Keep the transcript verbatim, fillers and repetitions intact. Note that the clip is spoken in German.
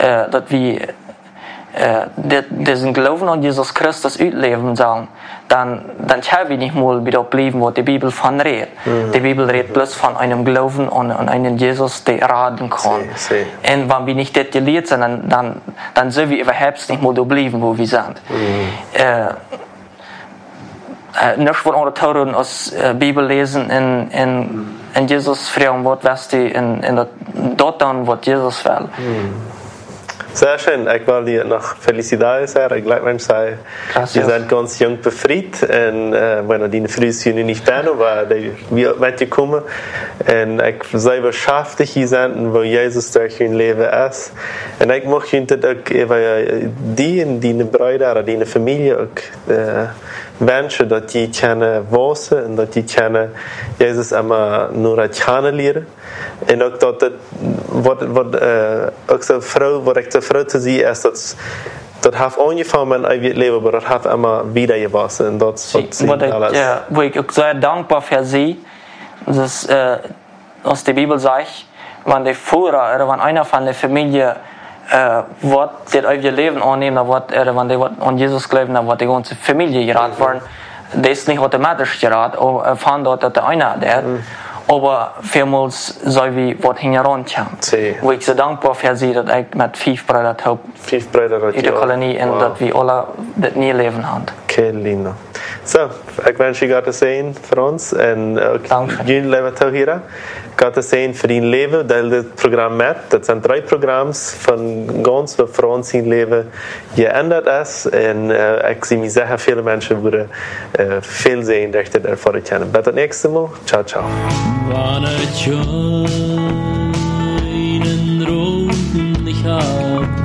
äh, dass wir äh, diesen Glauben an Jesus Christus ausleben sollen, dann, dann können wir nicht mal wieder bleiben, was die Bibel von redet. Mhm. Die Bibel redet bloß von einem Glauben an, an einen Jesus, der raten kann. Sie, sie. Und wenn wir nicht das gelehrt sind, dann, dann, dann sollen wir überhaupt nicht mal da bleiben, wo wir sind. Mhm. Äh, äh, nicht von anderen Tauren aus der Bibel lesen, in, in, in Jesus fragen, was du in, in dort dann, was Jesus will. Mhm. Sehr schön. Ich will dir noch Felicidades sagen. Ich glaube, sei, wir sind ganz jung befreit. Und, äh, bueno, deine Früh ist hier nicht da, aber wir werden kommen. Und ich selber schaffe hier sein, wo Jesus durch dein Leben ist. Und ich möchte auch die und deine Brüder oder deine Familie auch äh, wünschen, dass die können wissen und dass die können Jesus immer nur kennenlernen. En ook dat het, wat, wat, uh, ook zo'n vrouw, wat ik zo'n vrouw te zien is, dat, dat heeft aangevangen met eigen leven, maar dat heeft immer wieder gewassen. En dat is wat ik, alles. Ja, wo ich auch sehr dankbar für sie, dass, äh, was die Bibel sagt, wenn die Führer oder wenn einer von der Familie äh, wird, das eigen Leben annehmen, oder wenn die an Jesus glauben, dann wird die ganze Familie geraten worden. Das ist nicht automatisch geraten, aber von dort hat der einer der. Mhm. Aber vielmals soll wir was hingerankommen. Wo ich so dankbar für sie, dass ich mit fünf Brüdern habe. Fünf Brüder in der Kolonie und wow. dass wir alle das nie leben haben. Okay, lindo. So, ich wünsche Gott das sehen für uns und jullie leven ook hier. Gott das sehen für dein Leben, deel das Programm mit. Das sind drei Programme von ganz, was für uns in Leben geändert ist. Und äh, ich sehe mich sehr viele Menschen, die äh, viel sehen, durch das erfahren können. Bis zum nächsten Mal. Ciao, ciao. Wann ich einen roten ich habe